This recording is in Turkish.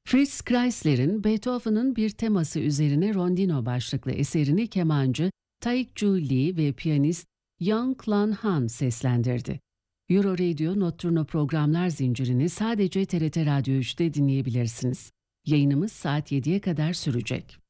Fritz Kreisler'in Beethoven'ın bir teması üzerine Rondino başlıklı eserini kemancı Taek-Ju Lee ve piyanist Young Lan Han seslendirdi. Euro Radio Notturno programlar zincirini sadece TRT Radyo 3'te dinleyebilirsiniz. Yayınımız saat 7'ye kadar sürecek.